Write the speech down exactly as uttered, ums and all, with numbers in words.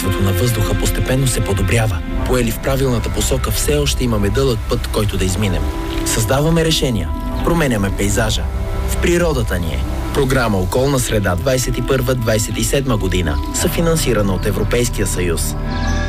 Качеството на въздуха постепенно се подобрява. Поели в правилната посока, все още имаме дълъг път, който да изминем. Създаваме решения. Променяме пейзажа. В природата ни е. Програма Околна среда двадесет и първа - двадесет и седма година, съфинансирана от Европейския съюз.